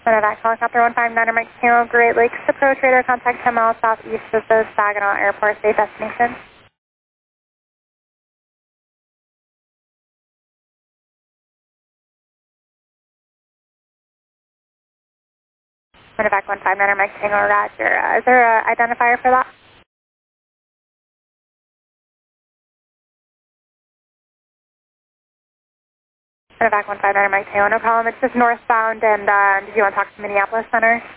Medevac helicopter 159 Mike Kilo, Great Lakes approach radar contact 10 miles southeast of the Saginaw Airport, state destination. Medevac 159 Mike Kilo, roger. Is there an identifier for that? Medevac 159 Mike Kilo, no problem. It's just northbound, and did you want to talk to Minneapolis Center?